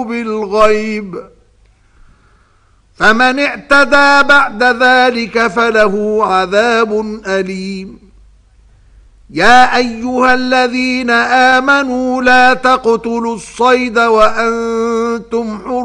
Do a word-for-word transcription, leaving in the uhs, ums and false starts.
بالغيب فمن اعتدى بعد ذلك فله عذاب أليم. يا أيها الذين آمنوا لا تقتلوا الصيد وأنتم حرم